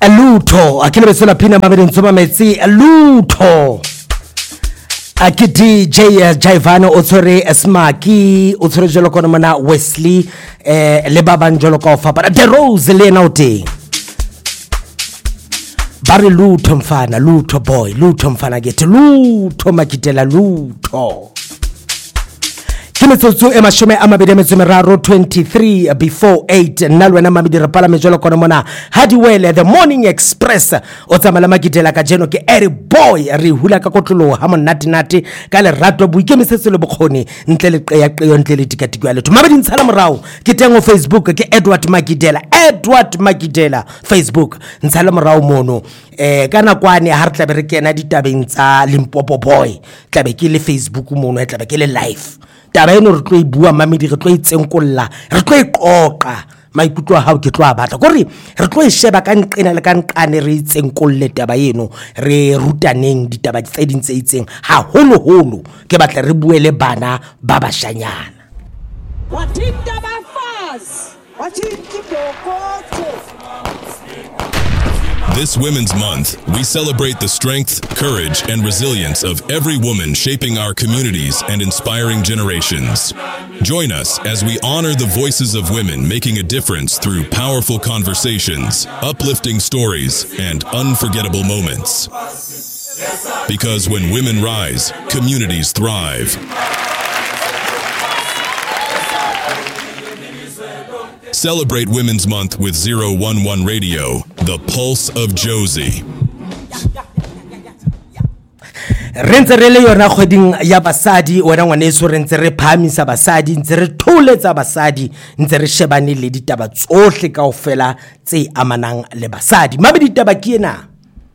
Lutho akile besola phina mabedi ntsoma metsi lutho ke DJ Jaivano o tshwere Smaki o tshwere jelo kona mona Wesley le ba bang jelo ka ofa but the Rose le na o teng bari lutho mfana lutho boy lutho mfana get lutho makitela lutho Kimetsotso e mashome a mabedi metso meraro 23 before 8 nalwena mabedi re pala mejolo kona mona Hadiwele the Morning Express o tsamala makitela ka jeno ke eri boy re hula ka kotlolo ha monate nate ka le ratwa boikemisetso le bokgoni ntle le qeya qeyo ntle le tikatiko ya letho mabedi ntshala morao ke teng o Facebook ke Edward Makidela Facebook ntshala morao mono kana kwane ha re tlabe re kena ditabeng tsa Limpopo boy tlabe ke le Facebook mono tlabe ke le live taba eno re tlo e bua mamedi re tlo e tsenkolla re tlo e qoqa maikutlo a hao ke tlo a batla gore re tlo e sheba ka nqena le ka nqane re tsenkolle taba eno re rutaneng ditaba tse ding tse itseng ha holo ke batla re buele bana ba bashanyana wathinta bafazi wathinta ibhokotho. This Women's Month, we celebrate the strength, courage, and resilience of every woman shaping our communities and inspiring generations. Join us as we honor the voices of women making a difference through powerful conversations, uplifting stories, and unforgettable moments. Because when women rise, communities thrive. Celebrate Women's Month with 011 Radio, the pulse of Josie. Rentse re le yona kgweding ya basadi wena ngwaneso rentse re phamisa basadi ntse re tholetsa basadi ntse re shebane le ditaba tsohle kaofela tse amanang le basadi mabedi ditaba ke ena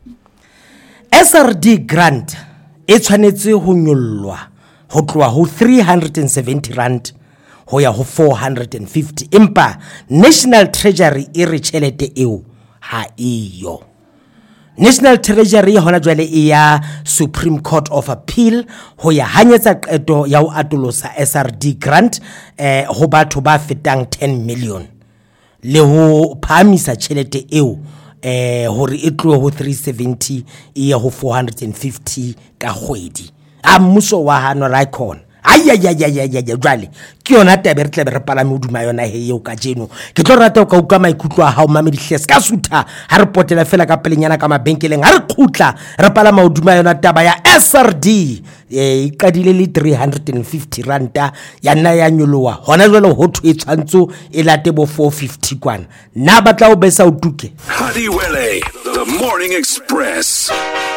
SRD grant e tshwanetse ho nyollwa ho tloha ho 370 rand ho ya ho 450 empa National Treasury e re tšhelete eo ha iyo National Treasury hona jwale e ya Supreme Court of Appeal ho ya hanyetsa qeto ya ho atolosa SRD grant ho batho ba fetang 10 million le ho phamisa tšhelete eo hore e tlohe ho 370 e ya ho 450 ka kgwedi a mmuso wa hano ra ikona jwale ke yona taba re tlebe re palame uduma yona he eo ka jeno ke tlo rata ka uka maikutlo a hao mamedi hlesa ka sutha ha re potela fela ka pelenyana ka mabenkeleng ha re khutla re palama uduma yona taba ya SRD e qadile le 350 ranta ya nna ya nyolowa hona jwale ho thwe tshwantso e late bo 450 kwana na batla o besa utuke Hadiwele the Morning Express.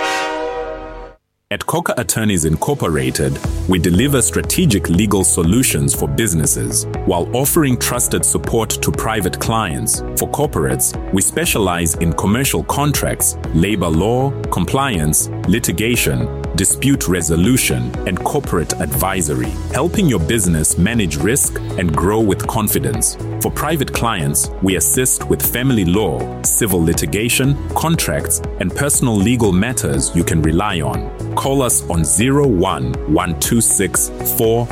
At Coca Attorneys Incorporated, we deliver strategic legal solutions for businesses while offering trusted support to private clients. For corporates, we specialize in commercial contracts, labor law, compliance, litigation, dispute resolution, and corporate advisory, helping your business manage risk and grow with confidence. For private clients, we assist with family law, civil litigation, contracts, and personal legal matters you can rely on. Call us on 01-126-40612,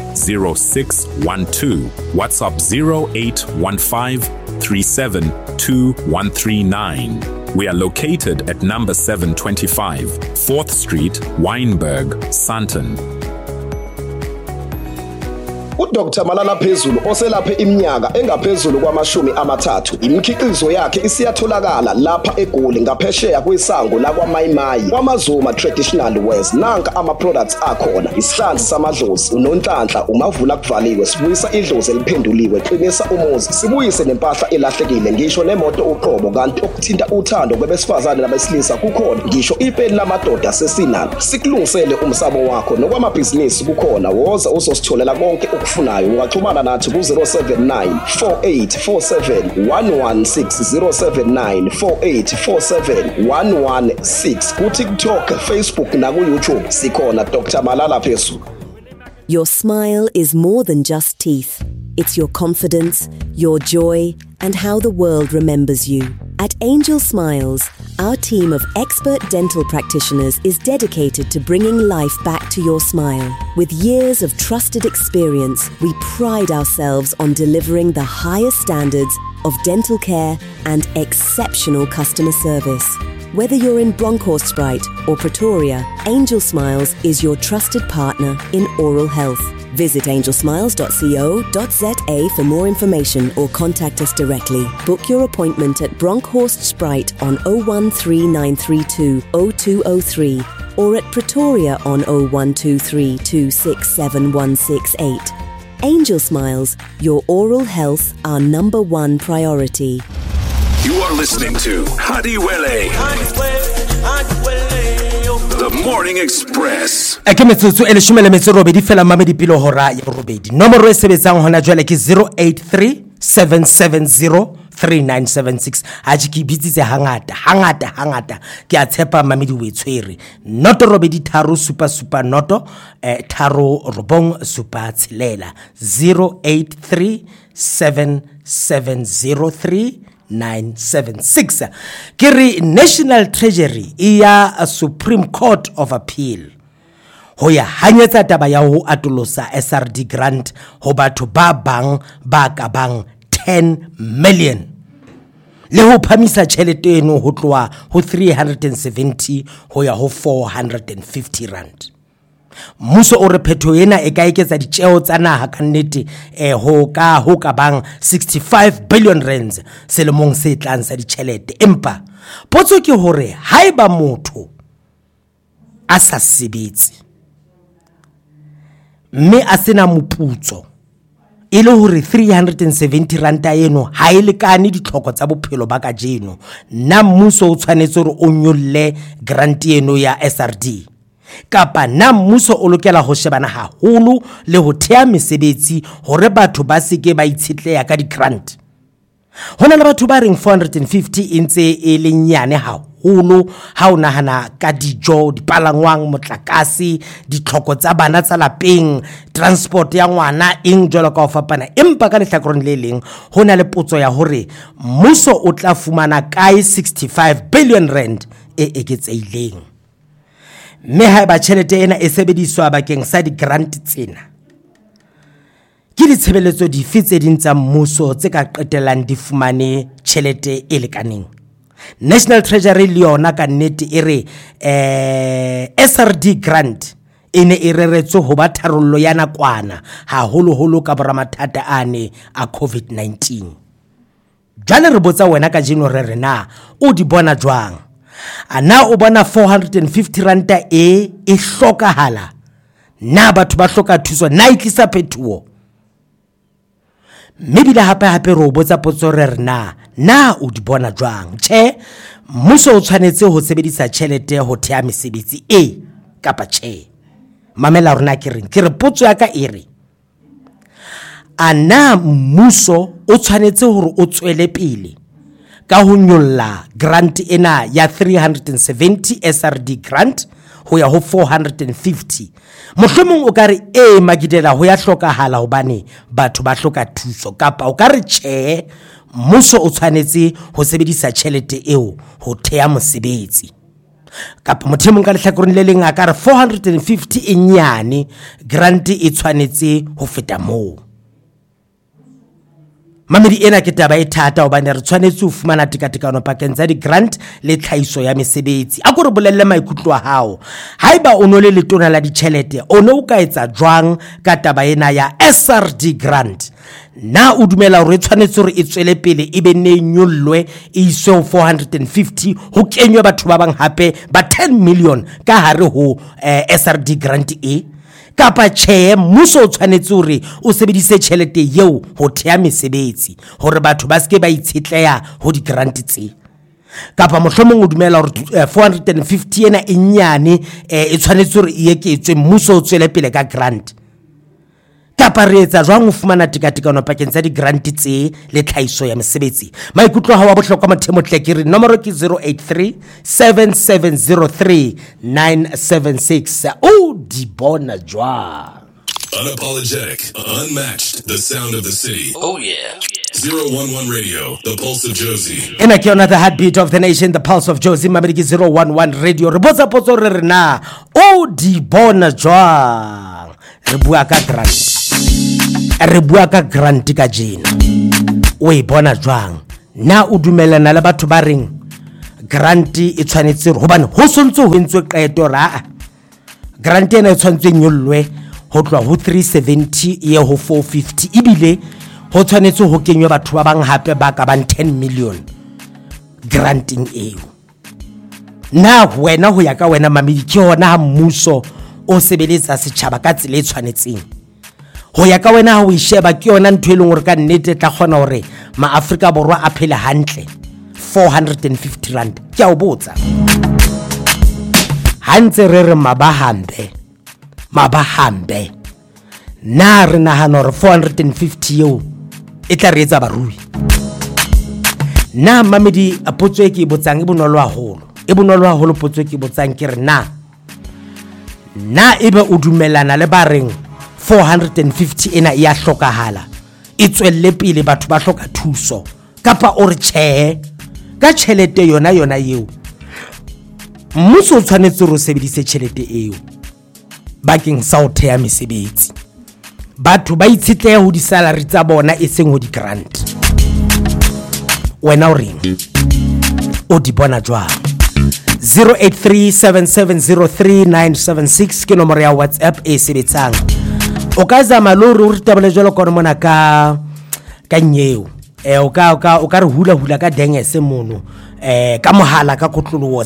WhatsApp 0815-372139. We are located at number 725, 4th Street, Wynberg, Sandton. uDr Malala Phezulu oselaphe iminyaka engaphezulu kwamashumi amathathu imikhiqizo yakhe isiyatholakala lapha eGoli ngaphesheya kwesango la kwaMayimayi kwaMazuma Traditional Wares nanka ama products akhona isihlanzi samadlozi unonhlanhla umavula kuvaliwe sibuyisa idlozi eliphenduliwe qinisa umuzi sibuyise nempahla elahlekile ngisho nemoto uqobo kanti okuthinta uthando kwabesifazane nabesilisa kukhona ngisho ipeni lamadoda sesinalo sikulungisele umsabo wakho nokwamabhizinisi kukhona woza uzositholela konke ufunayo ungaxhumana nathi ku 079-4847-116 079-4847-116 ku TikTok, Facebook na ku YouTube sikhona Dr Malala Phezulu. Your smile is more than just teeth. It's your confidence, your joy, and how the world remembers you. At Angel Smiles, Our team of expert dental practitioners is dedicated to bringing life back to your smile. With years of trusted experience, we pride ourselves on delivering the highest standards of dental care and exceptional customer service. Whether you're in Bronkhorstspruit or Pretoria, Angel Smiles is your trusted partner in oral health. Visit angelsmiles.co.za for more information or contact us directly. Book your appointment at Bronkhorstspruit on 013932 0203 or at Pretoria on 0123 267 168. Angel Smiles, your oral health, our number one priority. You are listening to Hadiwele, the Morning Express. Ke metsotso e 18 fela mamedi pilo hora ya robedi. Nomoro e sebetsang hona jwale ke 083 770 3976. Ha ke bitsitse hangata ke a tshepa mamedi o etshwere. Noto robedi tharo super noto tharo robong super tshelela 083 7703 976. Kiri National Treasury iya Supreme Court of Appeal ho ya hanyetsa taba ya ho atolosa SRD grant ho batho ba bang ba ka bang 10 million le ho phamisa tjhelete eno ho tloa ho 370 ho ya ho 450 rand. Mmuso o re phetho ena e ka eketsa ditjeo tsa naha ka nnete ho ka bang 65 billion rands selemong se tlang sa ditjhelete. Empa potso ke hore haeba motho a sa sebetse mme a sena moputso e le hore 370 ranta eno ha e lekane ditlhoko tsa bophelo ba ka jeno, na mmuso o tshwanetse hore o nyolle grant eno ya SRD kapa na mmuso o lokela ho shebana haholo le ho thea mesebetsi hore batho ba seke ba itshitleya ka di grant. Hona le batho ba reng 450 intse e le nyane haholo ha o nahana ka dijo, dipalangwang, motlakase, ditlhoko tsa bana tsa lapeng, transport ya ngwana eng jwalo ka ho fapana. Empa ka lehlakoreng le leng hona le potso ya hore mmuso o tla fumana kae 65 billion rand e eketseileng. Mme haeba tjhelete ena e sebediswa bakeng sa di grant tsena, ke ditshebeletso dife tse ding tsa mmuso tse ka qetellang di fumane tjhelete e lekaneng? National Treasury le yona ka nnete e re SRD grant e ne e reretswe ho ba tharollo ya nakwana haholo ka bora mathata ane a COVID-19. Jwale re botsa wena ka jeno re na o di bona jwang? Ana o bona 450 ranta e hlokahala? Na batho ba hloka thuso? Na itlisa phethuo? Mebile hape ro botsa potso re na o di bona jwang? Tjhe, mmuso o tshwanetse ho sebedisa tjhelete ho thea mesebetsi kapa tjhe? Mamela rona ke re potso ya ka e re ana mmuso o tshwanetse hore o tswele pele ka ho nyolla grant ena ya 370 SRD grant ho ya ho 450. Mohlomong o ka re magidela ho ya hlokahala hobane batho ba hloka thuso, kapa o ka re tjhe, mmuso o tshwanetse ho sebedisa tjhelete eo ho thea mosebetsi. Kapa mothemong ka lehlakoreng le leng a ka re 450 e nyane, grant e tshwanetse ho feta moo. Mamedi ena ke taba e thata hobane re tshwanetse ho fumana tekatekano pakeng tsa di grant le tlhahiso ya mesebetsi. A ko re bolelle maikutlo a hao. Haeba o no le letona la ditjhelete, o no ka etsa jwang ka taba ena ya SRD grant? Na o dumela hore tshwanetse hore e tswele pele e be ne nyollwe e iswe ho 450 ho kenywe batho ba bang hape ba 10 million ka hare ho SRD grant e? Kapa tjhe, mmuso o tshwanetse hore o sebedise tjhelete eo ho thea mesebetsi hore batho ba seke ba itshitleya ho di grant tse? Kapa mohlomong o dumela hore 450 ena e nyane e tshwanetse hore e eketswe, mmuso o tswele pele ka grant? Kapa re etsa jwang ho fumana tekatekano pakeng tsa di grant tse le tlhahiso ya mesebetsi? Maikutlo ha wa bohlokwa mothemotle ke re nomoro ke 083 7703 976. O di bona jwang? Unapologetic, unmatched, the sound of the city. Oh yeah. 011 Radio, the pulse of Josie. Ena ke yona the heartbeat of the nation, the pulse of Josie. Mamedi ke 011 Radio. Re botsa potso re re na o di bona jwang. Re bua ka grant ka jena. O e bona jwang. Na o dumelana le batho ba reng grant e tshwanetse re hobane ho sontse ho entswe qeto ra grant ena e tshwanetse nyollwe ho tloa ho 370 ye ho 450 ibile ho tshwanetse ho kenywa batho ba bang hape ba ka bang 10 million granting eo. Na wena ho ya ka wena mamedi ke hona ha mmuso o sebeletsa setjhaba ka tsela e tshwanetseng. Ho ya ka wena ha o isheba ke yona ntho e leng hore ka nnete tla khona hore maAfrika borwa a phele hantle 450 rand ke a o botsa. Hantse re re mabahambe na re nahana hore 450 eo e tla re etsa barui. Na mamedi potso e ke botsang e bonolo haholo potso e ke botsang ke re na ebe o dumelana le ba reng 450 ena e a hlokahala e tswelle pele batho ba hloka thuso kapa o re tjhe ka tjhelete yona eo mmuso o tshwanetse re sebedise tjhelete eo bakeng sa ho thea mesebetsi batho ba itshitleha ho di salary tsa bona e seng ho di grant. Wena o reng o di bona jwang? 0837703976 ke nomoro ya WhatsApp e sebetsang. O ka zama lori o tabele jwalo ka mona ka nyeo o ka re hula ka dengese mono ka mohala ka kotlolowo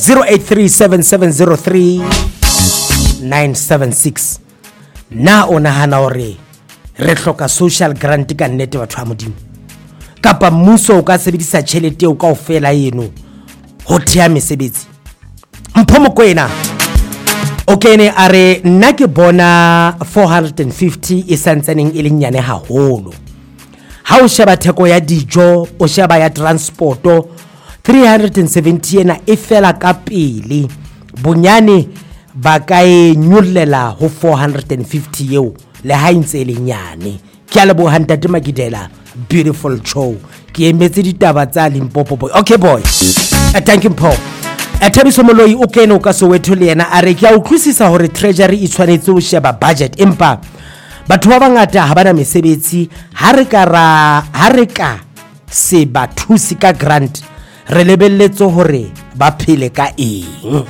0837703976. Na ona hana hore re hloka social grant ka nnete batho ba modimo kapa mmuso o ka sebedisa tjhelete o kaofela eno ho thea mesebetsi? Mpho mokoena okene are nna ke bona 450 e santsaneng e lenyane haholo. Ha o sheba theko ya dijo o sheba ya transporto 370 ena e fela ka pele bonyane ba ka e nyollela ho 450 eo le ha intse lenyane. Ke a lebo hantate Magidela beautiful show ke emetse ditaba tsa Limpopo boy. Okay boy, thank you Paul. Thabiso Moloi o kene o ka Soweto le yena a re ke a utlwisisa hore treasury e tshwanetse ho sheba budget empa batho ba bangata ha bana mesebetsi ha re ka se ba thusi ka grant re lebelletse hore ba phele ka eng.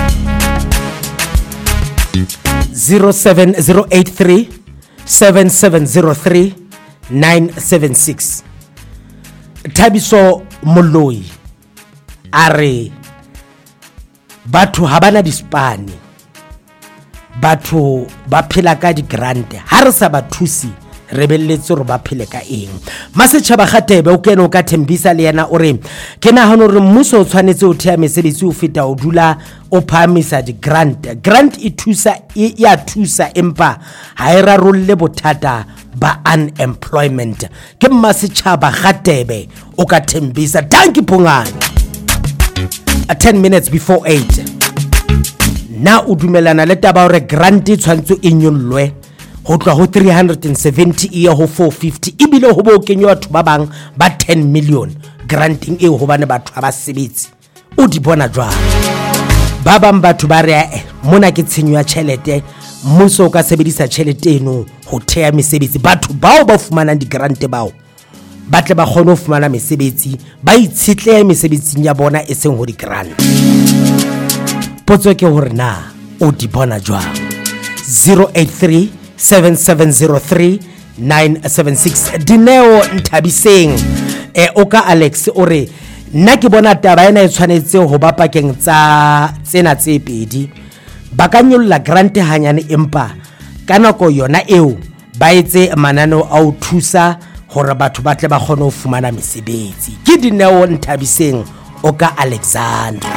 07083 7703 976. Thabiso Moloi a re batho ha bana dispane batho ba phela ka di grant ha re sa ba thusi re belletse hore ba phele ka eng. Masetjhaba Kgatebe o kene o ka Thembisa le yena o re ke nahana hore mmuso o tshwanetse o thea mesebetsi o feta o dula o phamisa di grant e thusa empa ha e rarolle bothata ba unemployment. Ke Masetjhaba Kgatebe o ka Thembisa. Thank you Pongane. 10 minutes before 8. Na o dumelana le taba hore grant e tshwantse e nyollwe ho tloa ho 370 e ho 450 ibile ho bo kenywa batho ba bang ba 10 million granting e ho bane batho ba sebetsi? O di bona jwang? Ba bang batho ba re mona ke tshenyo ya tjhelete mmuso o ka sebedisa tjhelete eno ho thea mesebetsi batho bao ba fumanang di grant bao batle ba kgone ho fumana mesebetsi ba itshitlehe mesebetsing ya bona e seng ho di grant. Potso ke hore na o di bona jwang? 083 7703 976. Dineo Nthabiseng o ka Alex o re nna ke bona taba ena e tshwanetse ho ba pakeng tsa tsena tse pedi ba ka nyolla grant hanyane empa ka nako yona eo ba etse mananeo a o thusa hore batho ba tle ba kgone ho fumana mesebetsi. Ke Dineo Nthabiseng o ka Alexander.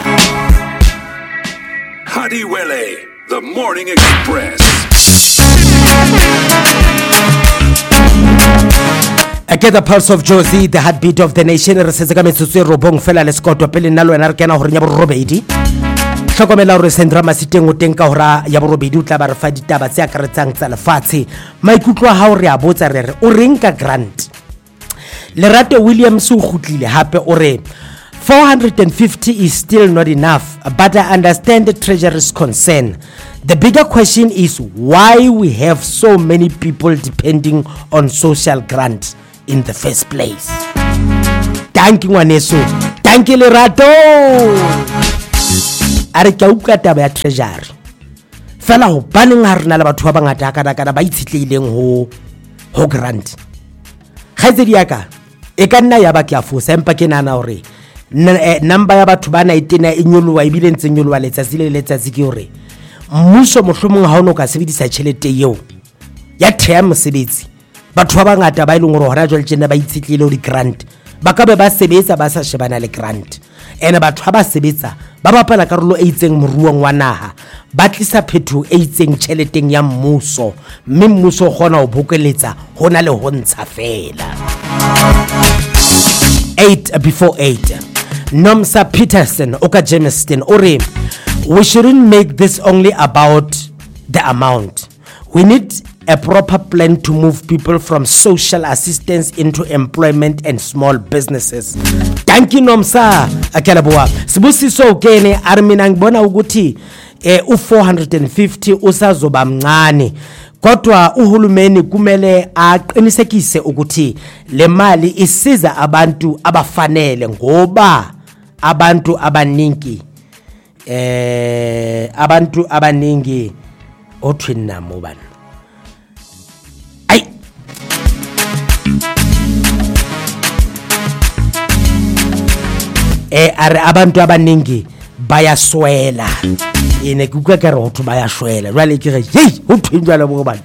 Hadi Wele, the Morning Express. Get the pulse of Josie, the heartbeat of the nation. Re setse ka metsotso e robong fela le skoto pele nna le wena re kena hore nya borobedi. Hlokomela hore Sandra Masiteng o teng ka hora ya borobedi o tla ba re fa ditaba tse akaretsang tsa lefatshe. Maikutlo a hao re a botsa re o reng ka grant? Lerato Williams o khutlile hape o re 450 is still not enough, but I understand the Treasury's concern. The bigger question is why we have so many people depending on social grants in the first place. Thank you, Ngwaneso. Thank you, Lerato. Are ka utlwa taba ya Treasury. Fela ho baneng ha rena le batho ba bangata kana ba itshitlehileng ho grant. Khaitsedi yaka e ka nna ya ba ke a fosa empa ke nana hore number ya batho ba 19 e nyolwa ebile ntse nyolwa letsatsi le letsatsi ke hore mmuso mohlomong ha ono ka sebedisa tšhelete eo ya thea mosebetsi batho ba bangata ba ileng hore hona jwale tsena ba itshitlile ho di grant ba ka be ba sebetsa ba sa shebana le grant ene batho ba sebetsa ba bapala karolo e itseng moruong wa naha ba tlisa phetho e itseng tšheleteng ya mmuso mme mmuso gona ho bokeletsa hona le ho ntsha fela 8 before 8 Nomsa Peterson Oka Jameson ore we shouldn't make this only about the amount. We need a proper plan to move people from social assistance into employment and small businesses. Thank you Nomsa Akelaboa. Sibusiso kene armina ngibona ukuthi u450 usazoba mncane. Kodwa uhulumeni kumele aqinisekise ukuthi le mali isiza abantu abafanele ngoba abantu abaningi othwina mobana ay are abantu abaningi bayaswela ine kukwekere hotho bayashwela jwale ke re hey uthwinjwa bo bana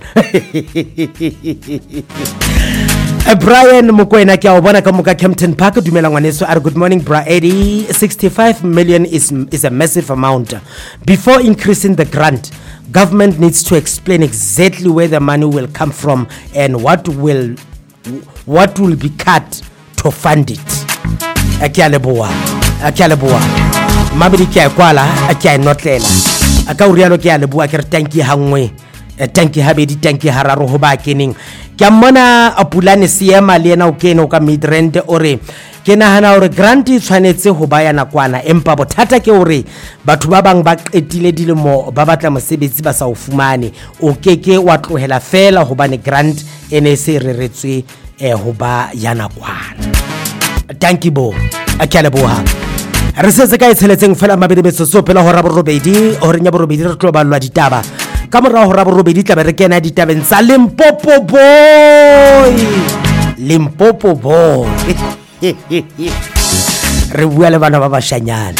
Brian Mokoena ke a bona ka moka Kempton Park dumela ngwaneso are good morning bra Eddie 65 million is a massive amount. Before increasing the grant, government needs to explain exactly where the money will come from and what will be cut to fund it. Akyaleboa mabidi ke kwala akya notlela aka urialo ke aleboa ke tanki hangwe tanki habedi tanki hararo ho ba kening ke mmona apulane siema le ena o kene o ka midrand ore ke nahana hore grant e tshwanetse ho ba yana kwana empa bothata ke hore batho ba bang ba qetile dilemo ba batla mosebetsi ba sa o fumane o keke wa tlohela fela hobane grant ene se reretswe ho ba yana kwana. Thank you bo akyaleboha re setse ka itsheletseng fela mabedebetso so pela hora borobedi hore nya borobedi re tlo ba lwa ditaba ka mora hora borobedi tla be re kena ditabeng tsa Limpopo boy re bua le bana ba bashanyana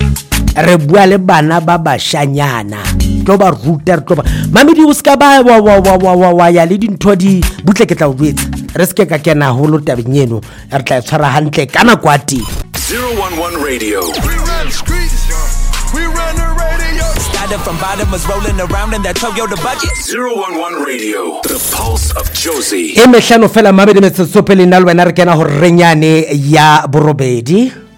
tlo ba router tlo ba mamedi o ska ba wa ya le dintho di butle ke tla o botsa re ske ka kena holo tabeng eno re tla tshwara hantle kana kwati 011 Radio. We run the streets. We run the radio. Started from bottom, was rolling around in that Toyota bucket. 011 Radio. The pulse of Josie. Emehlano fela mabedi metsotso pele nna le wena re kena ho renyane ya borobedi.